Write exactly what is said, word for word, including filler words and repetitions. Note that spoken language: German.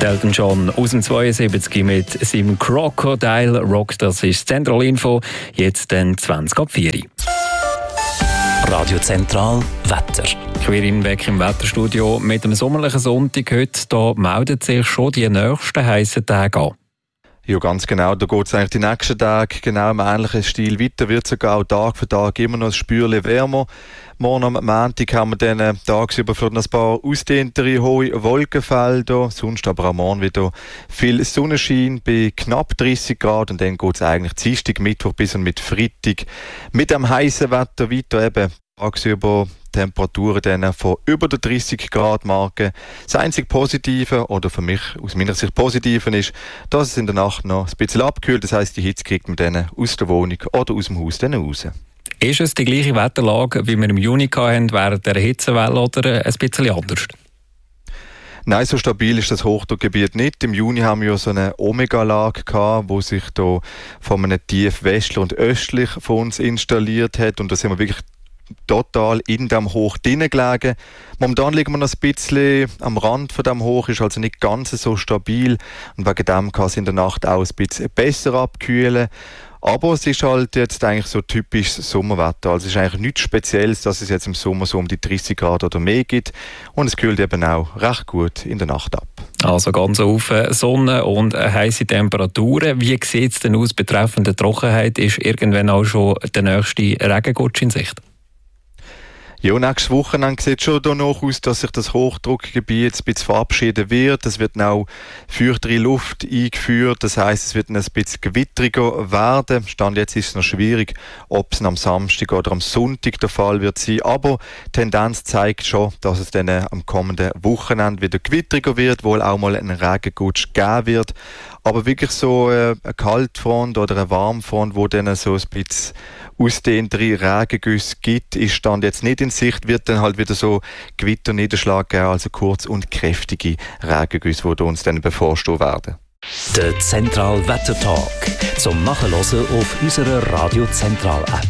Elton John aus dem zweiundsiebzig mit seinem Crocodile Rock. Das ist Zentral Info. Jetzt dann zwanzig ab vier. Radio Zentral Wetter. Quirin weg im Wetterstudio mit dem sommerlichen Sonntag heute. Da meldet sich schon die nächsten heissen Tage an. Ja, ganz genau. Da geht es eigentlich die nächsten Tage genau im ähnlichen Stil weiter. Wird sogar auch Tag für Tag immer noch ein Spürchen wärmer. Morgen am Montag haben wir dann tagsüber für ein paar ausdehntere, hohe Wolkenfelder. Sonst aber am Morgen wieder viel Sonnenschein bei knapp dreißig Grad. Und dann geht es eigentlich Dienstag, Mittwoch bis und mit Freitag mit dem heißen Wetter weiter. Eben tagsüber Temperaturen dann von über der dreißig Grad Marke. Das einzig Positive, oder für mich aus meiner Sicht Positive, ist, dass es in der Nacht noch ein bisschen abkühlt. Das heisst, die Hitze kriegt man dann aus der Wohnung oder aus dem Haus dann raus. Ist es die gleiche Wetterlage, wie wir im Juni hatten, während der Hitzewelle, oder ein bisschen anders? Nein, so stabil ist das Hochdruckgebiet nicht. Im Juni haben wir ja so eine Omega-Lage gehabt, wo sich da von einem Tief westlich und östlich von uns installiert hat. Und da sind wir wirklich total in dem Hoch drinnen gelegen. Momentan liegen wir noch ein bisschen am Rand von dem Hoch, ist also nicht ganz so stabil. Und wegen dem kann es in der Nacht auch ein bisschen besser abkühlen. Aber es ist halt jetzt eigentlich so typisches Sommerwetter. Also es ist eigentlich nichts Spezielles, dass es jetzt im Sommer so um die dreißig Grad oder mehr gibt. Und es kühlt eben auch recht gut in der Nacht ab. Also ganz auf Sonne und heisse Temperaturen. Wie sieht es denn aus betreffend der Trockenheit? Ist irgendwann auch schon der nächste Regengutsch in Sicht? Ja, nächstes Wochenende sieht es schon danach aus, dass sich das Hochdruckgebiet ein bisschen verabschieden wird. Es wird auch feuchtere Luft eingeführt. Das heisst, es wird ein bisschen gewitteriger werden. Stand jetzt ist es noch schwierig, ob es am Samstag oder am Sonntag der Fall wird sein. Aber die Tendenz zeigt schon, dass es dann am kommenden Wochenende wieder gewitteriger wird, wohl auch mal einen Regengutsch geben wird. Aber wirklich so äh, eine Kaltfront oder eine Warmfront, wo dann so ein bisschen ausdehntere Regengüsse gibt, ist Stand jetzt nicht in Sicht, wird dann halt wieder so Gewitterniederschlag geben, also kurz und kräftige Regengüsse, die uns dann bevorstehen werden. Der Zentral Wettertalk zum Nachhören auf unserer Radio Zentral App.